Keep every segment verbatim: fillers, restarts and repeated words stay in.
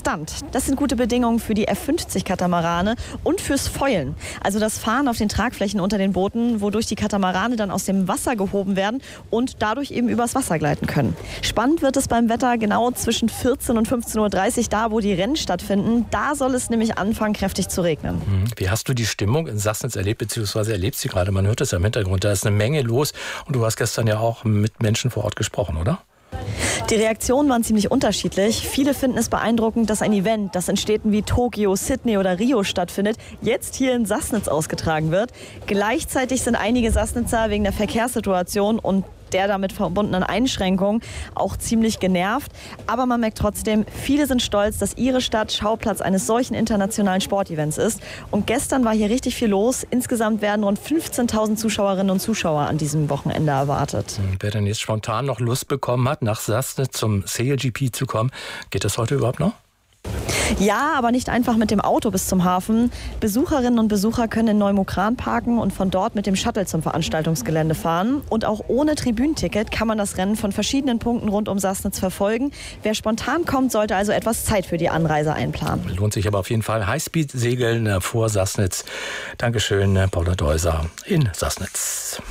Stand. Das sind gute Bedingungen für die F fünfzig Katamarane und fürs Foilen. Also das Fahren auf den Tragflächen unter den Booten, wodurch die Katamarane dann aus dem Wasser gehoben werden und dadurch eben übers Wasser gleiten können. Spannend wird es beim Wetter genau zwischen vierzehn und fünfzehn Uhr dreißig, da wo die Rennen stattfinden. Da soll es nämlich anfangen, kräftig zu regnen. Wie hast du die Stimmung in Sassnitz erlebt, beziehungsweise erlebst sie gerade? Man hört es ja im Hintergrund, da ist eine Menge los und du hast gestern ja auch mit Menschen vor Ort gesprochen, oder? Die Reaktionen waren ziemlich unterschiedlich. Viele finden es beeindruckend, dass ein Event, das in Städten wie Tokio, Sydney oder Rio stattfindet, jetzt hier in Sassnitz ausgetragen wird. Gleichzeitig sind einige Sassnitzer wegen der Verkehrssituation und der damit verbundenen Einschränkungen auch ziemlich genervt. Aber man merkt trotzdem, viele sind stolz, dass ihre Stadt Schauplatz eines solchen internationalen Sportevents ist. Und gestern war hier richtig viel los. Insgesamt werden rund fünfzehntausend Zuschauerinnen und Zuschauer an diesem Wochenende erwartet. Wer denn jetzt spontan noch Lust bekommen hat, nach Sassnitz zum Sail G P zu kommen, geht das heute überhaupt noch? Ja, aber nicht einfach mit dem Auto bis zum Hafen. Besucherinnen und Besucher können in Neumukran parken und von dort mit dem Shuttle zum Veranstaltungsgelände fahren. Und auch ohne Tribünenticket kann man das Rennen von verschiedenen Punkten rund um Sassnitz verfolgen. Wer spontan kommt, sollte also etwas Zeit für die Anreise einplanen. Lohnt sich aber auf jeden Fall. Highspeed-Segeln vor Sassnitz. Dankeschön, Paula Deuser in Sassnitz.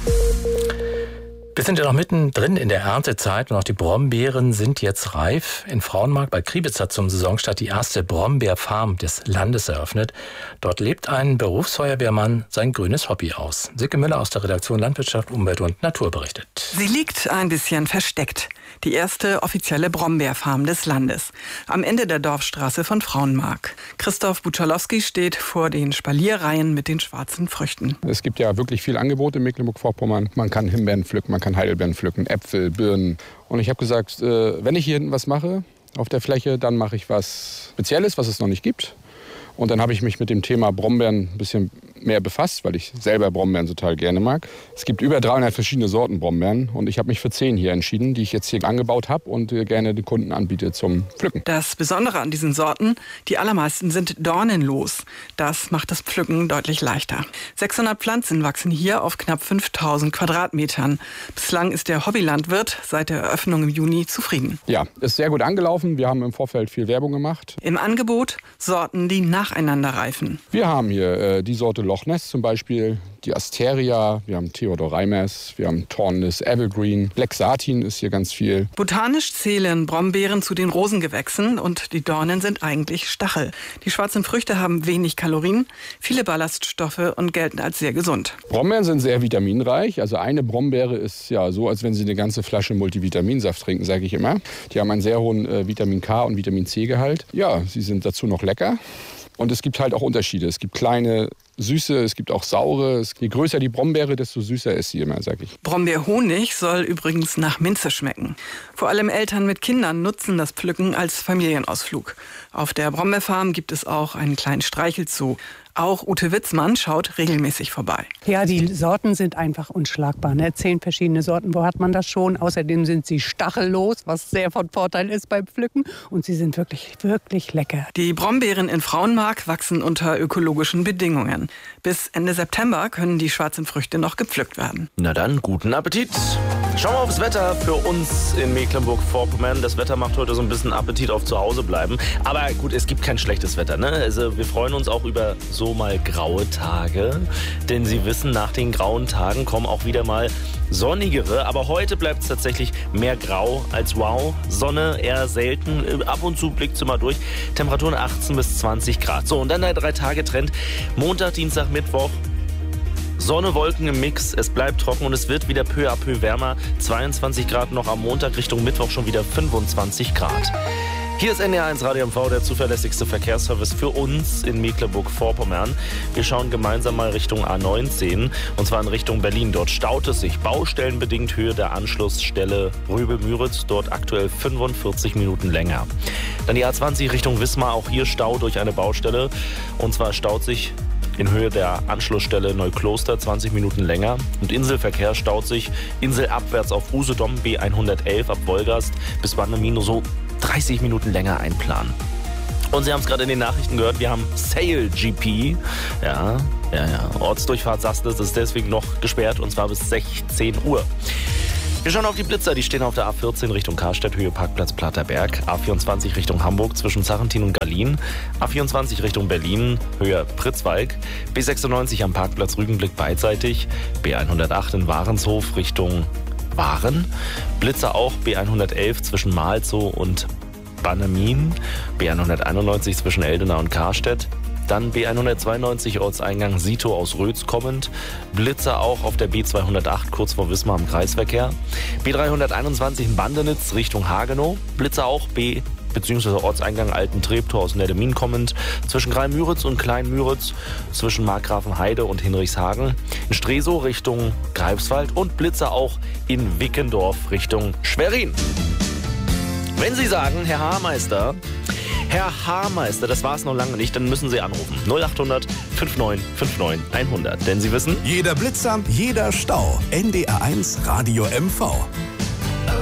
Wir sind ja noch mittendrin in der Erntezeit und auch die Brombeeren sind jetzt reif. In Frauenmarkt bei Kriebitz hat zum Saisonstart die erste Brombeerfarm des Landes eröffnet. Dort lebt ein Berufsfeuerwehrmann sein grünes Hobby aus. Silke Müller aus der Redaktion Landwirtschaft, Umwelt und Natur berichtet. Sie liegt ein bisschen versteckt. Die erste offizielle Brombeerfarm des Landes. Am Ende der Dorfstraße von Frauenmarkt. Christoph Buczalowski steht vor den Spalierreihen mit den schwarzen Früchten. Es gibt ja wirklich viel Angebot in Mecklenburg-Vorpommern. Man kann Himbeeren pflücken, man kann Heidelbeeren pflücken, Äpfel, Birnen. Und ich habe gesagt, wenn ich hier hinten was mache auf der Fläche, dann mache ich was Spezielles, was es noch nicht gibt. Und dann habe ich mich mit dem Thema Brombeeren ein bisschen mehr befasst, weil ich selber Brombeeren total gerne mag. Es gibt über dreihundert verschiedene Sorten Brombeeren und ich habe mich für zehn hier entschieden, die ich jetzt hier angebaut habe und gerne den Kunden anbiete zum Pflücken. Das Besondere an diesen Sorten, die allermeisten sind dornenlos. Das macht das Pflücken deutlich leichter. sechshundert Pflanzen wachsen hier auf knapp fünftausend Quadratmetern. Bislang ist der Hobbylandwirt seit der Eröffnung im Juni zufrieden. Ja, ist sehr gut angelaufen. Wir haben im Vorfeld viel Werbung gemacht. Im Angebot Sorten, die nacheinander reifen. Wir haben hier äh, die Sorte Loch Ness zum Beispiel, die Asteria, wir haben Theodor Reimers, wir haben Thornless Evergreen, Black Satin ist hier ganz viel. Botanisch zählen Brombeeren zu den Rosengewächsen und die Dornen sind eigentlich Stachel. Die schwarzen Früchte haben wenig Kalorien, viele Ballaststoffe und gelten als sehr gesund. Brombeeren sind sehr vitaminreich, also eine Brombeere ist ja so, als wenn Sie eine ganze Flasche Multivitaminsaft trinken, sage ich immer. Die haben einen sehr hohen äh, Vitamin K und Vitamin C Gehalt. Ja, sie sind dazu noch lecker. Und es gibt halt auch Unterschiede. Es gibt kleine, süße, es gibt auch saure. Je größer die Brombeere, desto süßer ist sie immer, sag ich. Brombeerhonig soll übrigens nach Minze schmecken. Vor allem Eltern mit Kindern nutzen das Pflücken als Familienausflug. Auf der Brombeerfarm gibt es auch einen kleinen Streichelzoo. Auch Ute Witzmann schaut regelmäßig vorbei. Ja, die Sorten sind einfach unschlagbar. Ne? Zehn verschiedene Sorten, wo hat man das schon? Außerdem sind sie stachellos, was sehr von Vorteil ist beim Pflücken. Und sie sind wirklich, wirklich lecker. Die Brombeeren in Frauenmarkt wachsen unter ökologischen Bedingungen. Bis Ende September können die schwarzen Früchte noch gepflückt werden. Na dann, guten Appetit. Schauen wir aufs Wetter für uns in Mecklenburg-Vorpommern. Das Wetter macht heute so ein bisschen Appetit auf zu Hause bleiben. Aber gut, es gibt kein schlechtes Wetter, ne? Also wir freuen uns auch über so mal graue Tage. Denn Sie wissen, nach den grauen Tagen kommen auch wieder mal sonnigere. Aber heute bleibt es tatsächlich mehr grau als wow. Sonne eher selten. Ab und zu blickt es immer durch. Temperaturen achtzehn bis zwanzig Grad. So, und dann der Drei-Tage-Trend. Montag, Dienstag, Mittwoch. Sonne, Wolken im Mix, es bleibt trocken und es wird wieder peu à peu wärmer. zweiundzwanzig Grad noch am Montag, Richtung Mittwoch schon wieder fünfundzwanzig Grad. Hier ist N D R eins Radio M V, der zuverlässigste Verkehrsservice für uns in Mecklenburg-Vorpommern. Wir schauen gemeinsam mal Richtung A neunzehn und zwar in Richtung Berlin. Dort staut es sich baustellenbedingt, Höhe der Anschlussstelle Röbel-Müritz, dort aktuell fünfundvierzig Minuten länger. Dann die A zwanzig Richtung Wismar, auch hier Stau durch eine Baustelle und zwar staut sich in Höhe der Anschlussstelle Neukloster zwanzig Minuten länger. Und Inselverkehr staut sich inselabwärts auf Usedom B hundertelf ab Wolgast bis Warnemünde so dreißig Minuten länger einplanen. Und Sie haben es gerade in den Nachrichten gehört, wir haben Sail G P. Ja, ja, ja. Ortsdurchfahrt Sassnitz ist deswegen noch gesperrt und zwar bis sechzehn Uhr. Wir schauen auf die Blitzer, die stehen auf der A vierzehn Richtung Karstedt, Höhe Parkplatz Platterberg, A vierundzwanzig Richtung Hamburg zwischen Sarrentin und Gallien, A vierundzwanzig Richtung Berlin, Höhe Pritzwalk, B sechsundneunzig am Parkplatz Rügenblick beidseitig, B hundertacht in Warenshof Richtung Waren, Blitzer auch B hundertelf zwischen Malzow und Bannemin, B hunderteinundneunzig zwischen Eldena und Karstedt, dann B hundertzweiundneunzig Ortseingang Sito aus Rötz kommend, Blitzer auch auf der B zweihundertacht kurz vor Wismar im Kreisverkehr, B dreihunderteinundzwanzig in Bandenitz Richtung Hagenow, Blitzer auch B bzw. Ortseingang Alten Treptow aus Neddemin kommend, zwischen Greimüritz und Kleinmüritz, zwischen Markgrafenheide und Hinrichshagen, in Stresow Richtung Greifswald und Blitzer auch in Wickendorf Richtung Schwerin. Wenn Sie sagen, Herr Haarmeister, Herr Haarmeister, das war's noch lange nicht, dann müssen Sie anrufen. null acht hundert neunundfünfzig neunundfünfzig hundert. Denn Sie wissen, jeder Blitzer, jeder Stau. N D R eins Radio M V.